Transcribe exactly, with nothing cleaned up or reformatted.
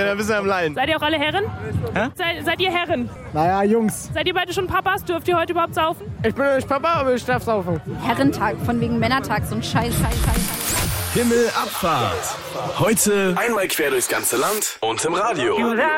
ein bisschen am Leiden. Seid ihr auch alle Herren? Hä? Sei, seid ihr Herren? Naja, Jungs. Seid ihr beide schon Papas? Dürft ihr heute überhaupt saufen? Ich bin nicht Papa, aber ich darf saufen. Herrentag, von wegen Männertag, so ein Scheiß, Scheiß, Scheiß. Himmelabfahrt. Heute einmal quer durchs ganze Land und im Radio.